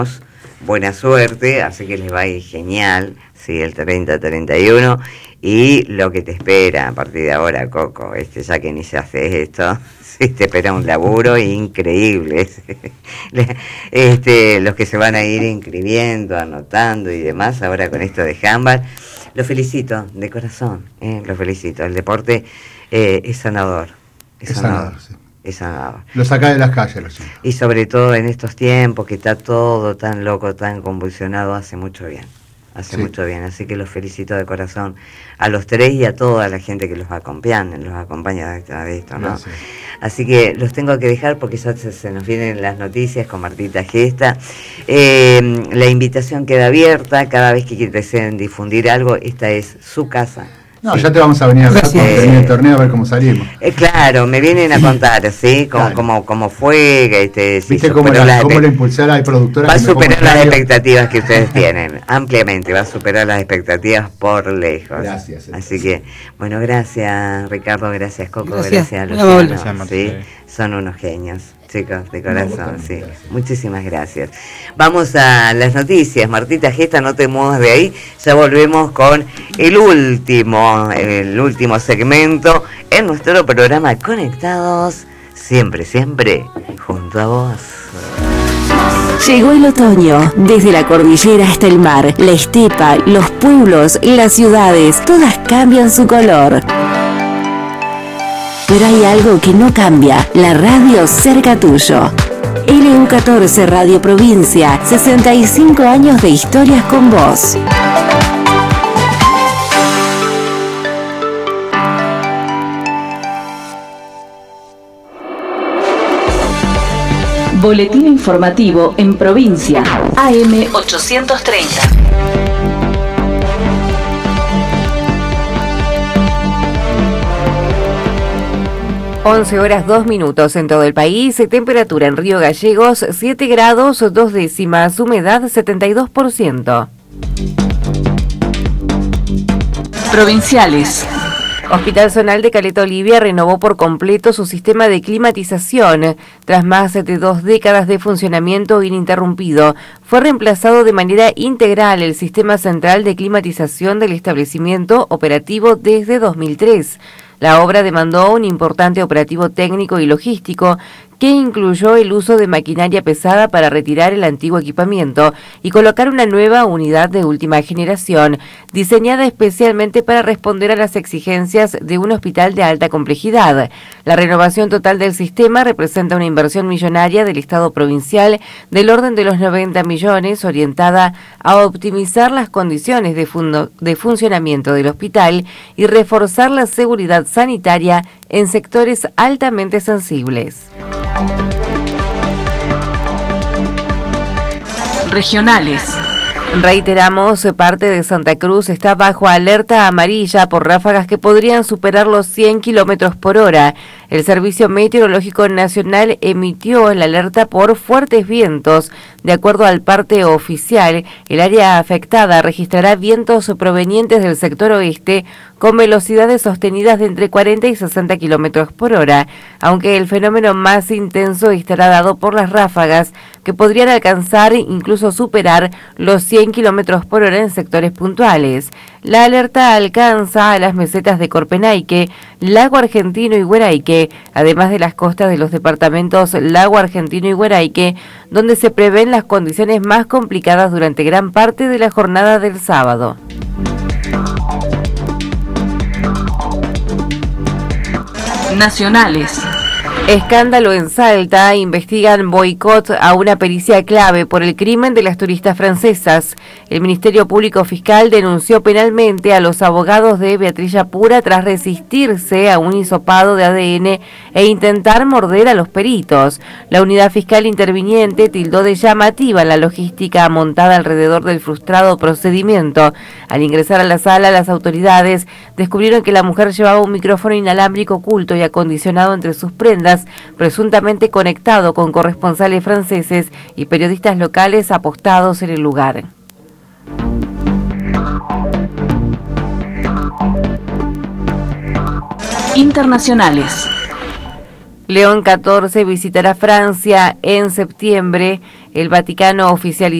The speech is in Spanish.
buena suerte, así que les va a ir genial, sí, el 30-31, y lo que te espera a partir de ahora, Coco, ya que ni se hace esto, sí, te espera un laburo increíble. Los que se van a ir inscribiendo, anotando y demás, ahora con esto de handball, lo felicito, de corazón, lo felicito. El deporte es sanador. Es sanador, sí. Es sanador. Lo saca de las calles, los chicos. Y sobre todo en estos tiempos que está todo tan loco, tan convulsionado, hace mucho bien. Hace mucho bien, así que los felicito de corazón a los tres y a toda la gente que los acompaña de esto, ¿no? Gracias. Así que los tengo que dejar porque ya se nos vienen las noticias con Martita Gesta. La invitación queda abierta, cada vez que deseen difundir algo, esta es su casa. No, sí. Ya te vamos a venir a ver cuando termine el torneo a ver cómo salimos. Claro, me vienen a contar, ¿sí? Cómo fue, si ¿viste cómo lo impulsar? Hay productoras va a superar las expectativas que ustedes tienen, ampliamente, va a superar las expectativas por lejos. Gracias. Así que, bueno, gracias Ricardo, gracias Coco, gracias Luciano, ¿sí? Son unos genios, chicos, de corazón, sí. Gracias. Muchísimas gracias. Vamos a las noticias. Martita Gesta, no te muevas de ahí. Ya volvemos con el último segmento en nuestro programa Conectados, siempre, junto a vos. Llegó el otoño, desde la cordillera hasta el mar, la estepa, los pueblos, las ciudades, todas cambian su color. Pero hay algo que no cambia, la radio cerca tuyo. LU14 Radio Provincia, 65 años de historias con vos. Boletín informativo en provincia, AM 830. 11:02 en todo el país, temperatura en Río Gallegos 7 grados 2 décimas, humedad 72%. Provinciales. Hospital Zonal de Caleta Olivia renovó por completo su sistema de climatización. Tras más de 2 décadas de funcionamiento ininterrumpido, fue reemplazado de manera integral el sistema central de climatización del establecimiento operativo desde 2003. La obra demandó un importante operativo técnico y logístico que incluyó el uso de maquinaria pesada para retirar el antiguo equipamiento y colocar una nueva unidad de última generación, diseñada especialmente para responder a las exigencias de un hospital de alta complejidad. La renovación total del sistema representa una inversión millonaria del Estado provincial del orden de los 90 millones, orientada a optimizar las condiciones de funcionamiento del hospital y reforzar la seguridad sanitaria en sectores altamente sensibles. Regionales. Reiteramos, parte de Santa Cruz está bajo alerta amarilla por ráfagas que podrían superar los 100 kilómetros por hora. El Servicio Meteorológico Nacional emitió la alerta por fuertes vientos. De acuerdo al parte oficial, el área afectada registrará vientos provenientes del sector oeste con velocidades sostenidas de entre 40 y 60 kilómetros por hora, aunque el fenómeno más intenso estará dado por las ráfagas, que podrían alcanzar e incluso superar los 100 kilómetros por hora en sectores puntuales. La alerta alcanza a las mesetas de Corpenayque, Lago Argentino y Hueraique, además de las costas de los departamentos Lago Argentino y Hueraique, donde se prevén las condiciones más complicadas durante gran parte de la jornada del sábado. Nacionales. Escándalo en Salta, investigan boicot a una pericia clave por el crimen de las turistas francesas. El Ministerio Público Fiscal denunció penalmente a los abogados de Beatriz Yapura tras resistirse a un hisopado de ADN e intentar morder a los peritos. La unidad fiscal interviniente tildó de llamativa la logística montada alrededor del frustrado procedimiento. Al ingresar a la sala, las autoridades descubrieron que la mujer llevaba un micrófono inalámbrico oculto y acondicionado entre sus prendas, presuntamente conectado con corresponsales franceses y periodistas locales apostados en el lugar. Internacionales. León XIV visitará Francia en septiembre. El Vaticano oficializó